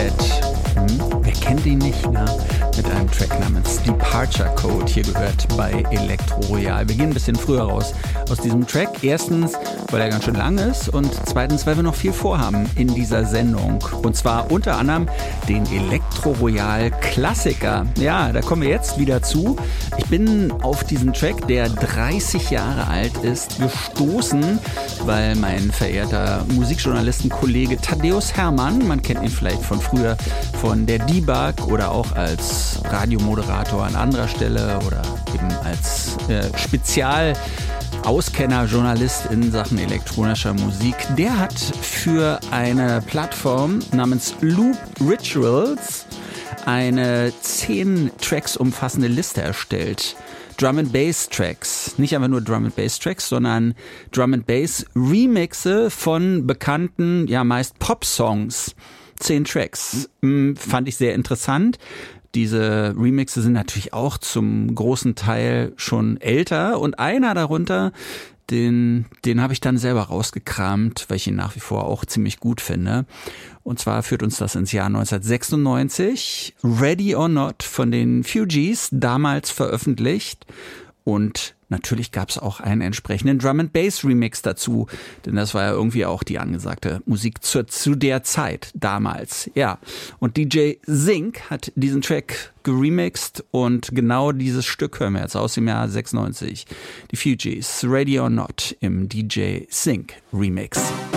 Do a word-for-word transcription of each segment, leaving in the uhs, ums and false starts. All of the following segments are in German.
Dead. Hm? Wer kennt ihn nicht, ne? Mit einem Track namens Departure Code, hier gehört bei Elektro Royal. Wir gehen ein bisschen früher raus aus diesem Track. Erstens, weil er ganz schön lang ist und zweitens, weil wir noch viel vorhaben in dieser Sendung. Und zwar unter anderem den Elektro Royal Klassiker. Ja, da kommen wir jetzt wieder zu. Ich bin auf diesen Track, der dreißig Jahre alt ist, gestoßen, weil mein verehrter Musikjournalistenkollege Thaddäus Hermann, man kennt ihn vielleicht von früher von der Debug oder auch als Radiomoderator an anderer Stelle oder eben als äh, Spezial Auskenner, Journalist in Sachen elektronischer Musik, der hat für eine Plattform namens Loop Rituals eine zehn Tracks umfassende Liste erstellt. Drum and Bass Tracks. Nicht einfach nur Drum and Bass Tracks, sondern Drum and Bass Remixe von bekannten, ja meist Pop-Songs. Zehn Tracks. Fand ich sehr interessant. Diese Remixe sind natürlich auch zum großen Teil schon älter und einer darunter, den, den habe ich dann selber rausgekramt, weil ich ihn nach wie vor auch ziemlich gut finde. Und zwar führt uns das ins Jahr neunzehnhundertsechsundneunzig. Ready or Not von den Fugees, damals veröffentlicht. Und natürlich gab es auch einen entsprechenden Drum and Bass Remix dazu, denn das war ja irgendwie auch die angesagte Musik zu, zu der Zeit, damals. Ja, und D J Zinc hat diesen Track geremixed und genau dieses Stück hören wir jetzt aus dem Jahr sechsundneunzig. Die Fugees, Ready or Not im D J Zinc Remix.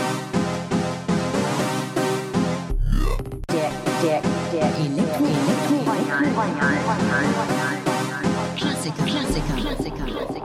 Der, der, der Elektro, Elektro, Klassiker, Klassiker, Klassiker, Klassiker.